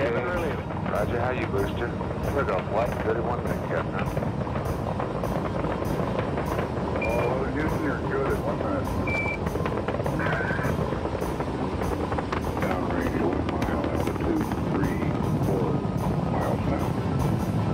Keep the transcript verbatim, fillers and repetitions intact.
Seven relieving. Roger, how you, Booster? We're going flight thirty-one minute, Captain. Oh, Newton, you're